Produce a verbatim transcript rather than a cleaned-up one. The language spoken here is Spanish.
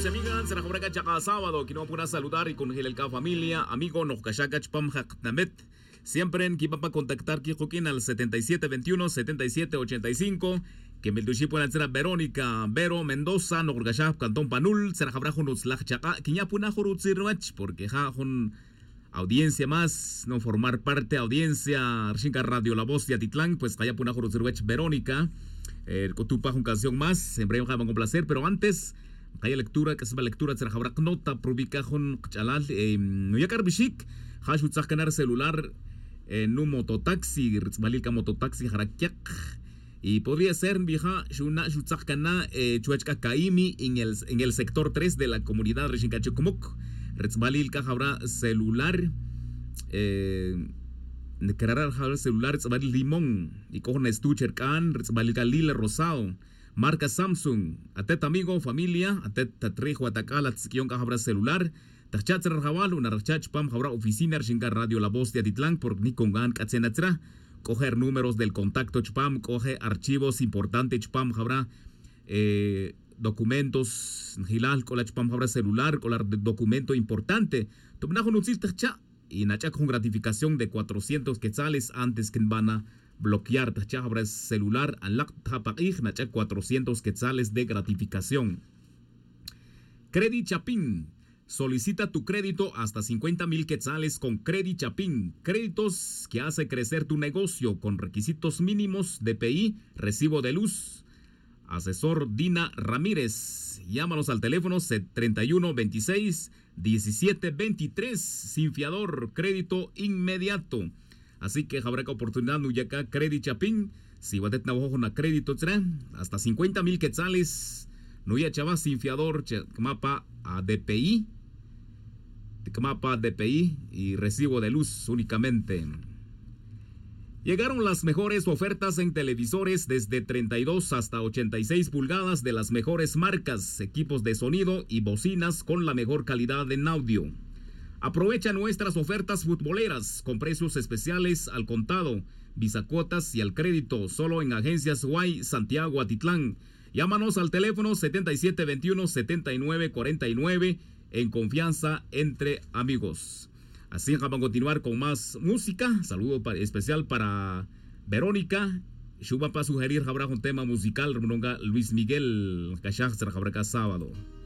amigos y amigas, será Jobraca Chaca sábado, que no pueda saludar y con el familia, amigo, nos cachaca chpam namet. Siempre en Kipapa contactar Kijokin al setenta y siete veintiuno, setenta y siete ochenta y cinco. Que me dushi pueden ser Verónica, Vero, Mendoza, Norgashap, Cantón Panul, será Jobrajo nos la chaca, que ya puna jorutzirwach, porque ja, con audiencia más, no formar parte, audiencia, Archinca Radio La Voz de Atitlán, pues que ya puna jorutzirwach, Verónica, eh, Cotupa, una canción más, siempre vamos a complacer, pero antes. Hay lectura, que es la lectura, se la nota, publica con chalal, no ya carbishik, hashu tzakanar celular, en un mototaxi, rizmalilka mototaxi, harakiak, y podría ser, vieja, shuna, shutzakana, chuachka kaimi, en el, en el sector tres de la comunidad Rishinkachukumuk, rizmalilka habrá celular, eh, querer habrá celular, rizmalil limón, y cojon estucher kan, rizmalilka lila rosado. Marca Samsung, atet amigo, familia, atet tatrijo atacala tzikion ka habra celular, tachat ser jabal, una rachach pam habra oficina Archinca Radio La Voz de Atitlán por Nikongan Katzenatra, coger números del contacto chpam, coge archivos importantes chpam habra eh, documentos, hilal con la chpam habra celular, con el documento importante, tumnajo nutzil tacha y nachak con gratificación de cuatrocientos quetzales antes que van a bloquear el celular al cuatrocientos quetzales de gratificación. Credit Chapín. Solicita tu crédito hasta cincuenta mil quetzales con Credit Chapín. Créditos que hace crecer tu negocio con requisitos mínimos de P I, recibo de luz. Asesor Dina Ramírez. Llámanos al teléfono treinta y uno veintiséis diecisiete veintitrés. Sin fiador, crédito inmediato. Así que habrá oportunidad nuyaka Credit Chapín. Si watet na una crédito hasta cincuenta mil quetzales. Nuya chava sin fiador, mapa a D P I. Mapa D P I y recibo de luz únicamente. Llegaron las mejores ofertas en televisores desde treinta y dos hasta ochenta y seis pulgadas de las mejores marcas, equipos de sonido y bocinas con la mejor calidad en audio. Aprovecha nuestras ofertas futboleras con precios especiales al contado, bisacuotas y al crédito, solo en Agencias Guay, Santiago, Atitlán. Llámanos al teléfono setenta y siete veintiuno, setenta y nueve cuarenta y nueve en confianza entre amigos. Así vamos a continuar con más música. Saludo para, especial para Verónica. Shuba para sugerir habrá un tema musical, Luis Miguel Cachaj, habrá sábado.